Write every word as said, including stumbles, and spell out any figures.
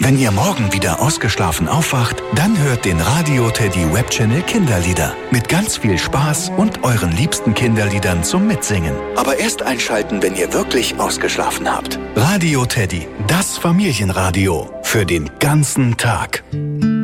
Wenn ihr morgen wieder ausgeschlafen aufwacht, dann hört den Radio Teddy Webchannel Kinderlieder. Mit ganz viel Spaß und euren liebsten Kinderliedern zum Mitsingen. Aber erst einschalten, wenn ihr wirklich ausgeschlafen habt. Radio Teddy, das Familienradio. Für den ganzen Tag.